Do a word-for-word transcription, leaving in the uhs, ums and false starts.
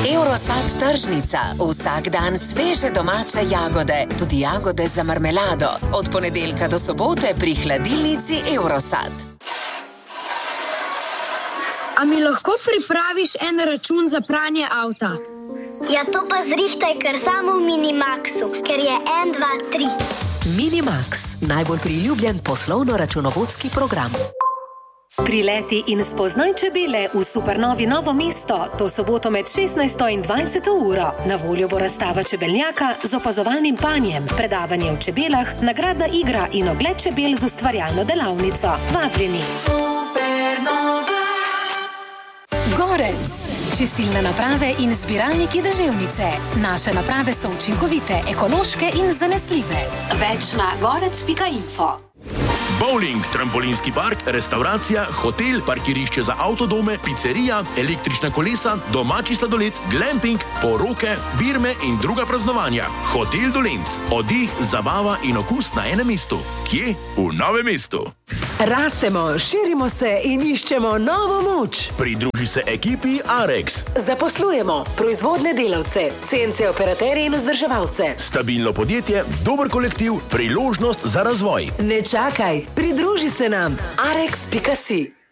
Eurosad tržnica. Vsak dan sveže domače jagode, tudi jagode za marmelado. Od ponedeljka do sobote pri hladilnici Eurosad. A mi lahko pripraviš en račun za pranje avta? Ja, to pa zrihtaj kar samo v Minimaxu, ker je en, dva, tri. Minimax, najbolj priljubljen poslovno-računovodski program. Prileti in spoznaj čebele v Supernovi Novo mesto, to soboto med šestnajsto in dvajseto uro. Na voljo bo razstava čebeljaka z opazovalnim panjem, predavanje o čebelah, nagradna igra in ogled čebel z ustvarjalno delavnico. Vabljeni! Supernova! Gorec. Čistilne naprave in zbiralniki deževnice. Naše naprave so učinkovite, ekološke in zanesljive. Več na gorec pika info. Bowling, trampolinski park, restauracija, hotel, parkirišče za avtodome, pizzerija, električna kolesa, domači sladoled, glamping, poroke, birme in druga praznovanja. Hotel Dolenc. Oddih, zabava in okus na enem mestu. Kje? V Novem mestu. Rastemo, širimo se in iščemo novo moč. Pridruži se ekipi Arex. Zaposlujemo proizvodne delavce, C N C operaterje in vzdrževalce. Stabilno podjetje, dober kolektiv, priložnost za razvoj. Ne čakaj, pridruži se nam. arex pika si.